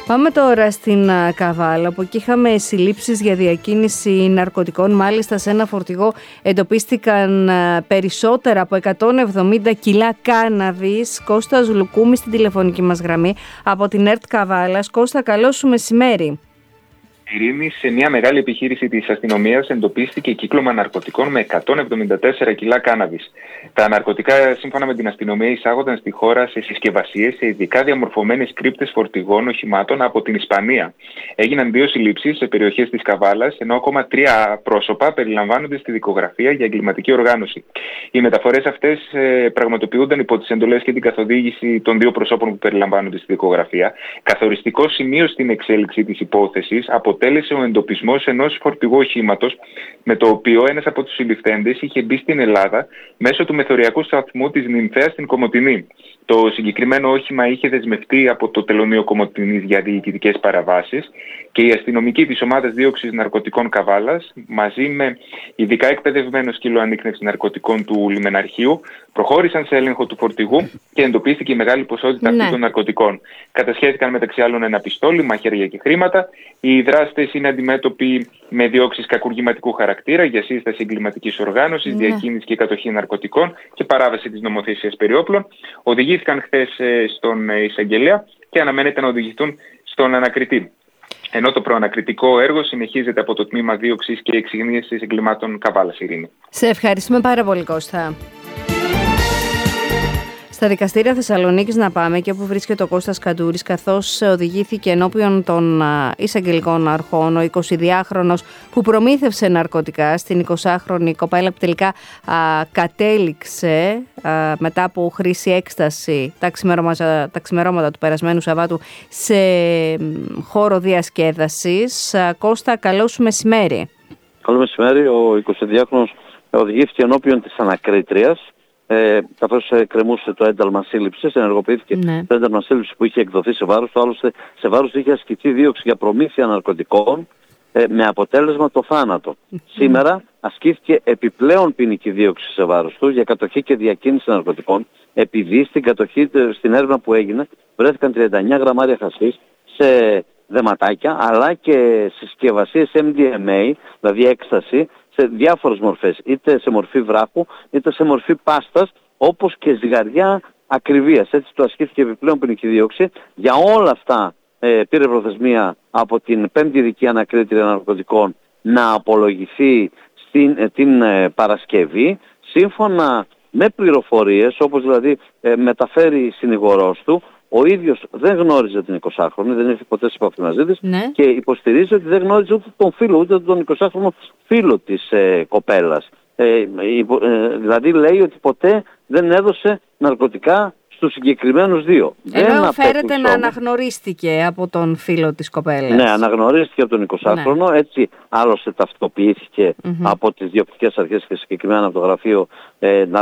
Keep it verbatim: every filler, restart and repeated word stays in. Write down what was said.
Πάμε τώρα στην Καβάλα, όπου εκεί είχαμε συλλήψεις για διακίνηση ναρκωτικών. Μάλιστα σε ένα φορτηγό εντοπίστηκαν περισσότερα από εκατόν εβδομήντα κιλά κάναβης. Κώστας Λουκούμη στην τηλεφωνική μας γραμμή από την ΕΡΤ Καβάλας. Κώστα, καλό σου μεσημέρι. Ειρήνη, σε μια μεγάλη επιχείρηση της αστυνομίας εντοπίστηκε κύκλωμα ναρκωτικών με εκατόν εβδομήντα τέσσερα κιλά κάναβης. Τα ναρκωτικά, σύμφωνα με την αστυνομία, εισάγονταν στη χώρα σε συσκευασίες σε ειδικά διαμορφωμένες κρύπτες φορτηγών οχημάτων από την Ισπανία. Έγιναν δύο συλλήψεις σε περιοχές της Καβάλας, ενώ ακόμα τρία πρόσωπα περιλαμβάνονται στη δικογραφία για εγκληματική οργάνωση. Οι μεταφορές αυτές ε, πραγματοποιούνταν υπό τις εντολές και την καθοδήγηση των δύο προσώπων που περιλαμβάνονται στη δικογραφία. Καθοριστικό σημείο στην εξέλιξη της υπόθεσης αποτέλεσε ο εντοπισμός ενός φορτηγού οχήματος, με το οποίο ένας από τους συλληφθέντες είχε μπει στην Ελλάδα μέσω του μεθοριακού σταθμού της Νυμφέας στην Κομοτηνή. Το συγκεκριμένο όχημα είχε δεσμευτεί από το τελωνείο Κομοτηνής για διοικητικές παραβάσεις και οι αστυνομικοί της ομάδας δίωξης ναρκωτικών Καβάλας, μαζί με ειδικά εκπαιδευμένο σκύλο ανίχνευσης ναρκωτικών του λιμεναρχείου, προχώρησαν σε έλεγχο του φορτηγού και εντοπίστηκε η μεγάλη ποσότητα ναι. αυτών των ναρκωτικών. Κατασχέθηκαν μεταξύ άλλων ένα πιστόλι, μαχαίρια και χρήματα. Οι δράστες είναι αντιμέτωποι με διώξεις κακουργηματικού χαρακτήρα για σύσταση εγκληματικής οργάνωσης, ναι. διακίνηση και κατοχή ναρκωτικών και παράβαση της νομοθεσίας περί όπλων. Οδηγήθηκαν χθες στον εισαγγελέα και αναμένεται να οδηγηθούν στον ανακριτή. Ενώ το προανακριτικό έργο συνεχίζεται από το Τμήμα Δίωξης και Εξυγίανσης Εγκλημάτων Καβάλας, Ειρήνη. Σε ευχαριστούμε πάρα πολύ, Κώστα. Στα δικαστήρια Θεσσαλονίκης να πάμε, και όπου βρίσκεται ο Κώστας Καντούρης, καθώς οδηγήθηκε ενώπιον των εισαγγελικών αρχών ο εικοσιδυάχρονος που προμήθευσε ναρκωτικά στην εικοσάχρονη κοπέλα που τελικά α, κατέληξε α, μετά από χρήση έκσταση τα ξημερώματα, τα ξημερώματα του περασμένου Σαββάτου σε χώρο διασκέδασης. Α, Κώστα, καλό σου μεσημέρι. Καλό μεσημέρι. Ο εικοσιδυάχρονος οδηγήθηκε ενώπιον της ανακρίτριας. Ε, καθώς ε, κρεμούσε το ένταλμα σύλληψης, ενεργοποιήθηκε ναι. το ένταλμα σύλληψης που είχε εκδοθεί σε βάρος του. Άλλωστε, σε βάρος είχε ασκηθεί δίωξη για προμήθεια ναρκωτικών ε, με αποτέλεσμα το θάνατο. Mm. Σήμερα ασκήθηκε επιπλέον ποινική δίωξη σε βάρος του για κατοχή και διακίνηση ναρκωτικών, επειδή στην κατοχή, στην έρευνα που έγινε, βρέθηκαν τριάντα εννέα γραμμάρια χασίς σε δεματάκια, αλλά και συσκευασίες εμ ντι εμ έι, δηλαδή έκσταση, σε διάφορες μορφές, είτε σε μορφή βράχου, είτε σε μορφή πάστας, όπως και ζυγαριά ακριβίας. Έτσι του ασκήθηκε επιπλέον ποινική δίωξη. Για όλα αυτά ε, πήρε προθεσμία από την πέμπτη ειδική ανακρίτρια ναρκωτικών να απολογηθεί στην, ε, την ε, Παρασκευή, σύμφωνα με πληροφορίες, όπως δηλαδή ε, μεταφέρει συνηγορός του. Ο ίδιος δεν γνώριζε την εικοσάχρονη, δεν ήρθε ποτέ σε επαφή μαζί της, ναι. και υποστηρίζει ότι δεν γνώριζε ούτε τον φίλο, ούτε τον εικοσάχρονο φίλο της ε, κοπέλας. Ε, ε, δηλαδή λέει ότι ποτέ δεν έδωσε ναρκωτικά στους συγκεκριμένους δύο. Ενώ δεν φέρεται να αναγνωρίστηκε από τον φίλο της κοπέλας. Ναι, αναγνωρίστηκε από τον εικοσάχρονο, ναι. Έτσι άλλωστε ταυτοποιήθηκε mm-hmm. από τις διοκτικές αρχές και συγκεκριμένα από το γραφείο ε,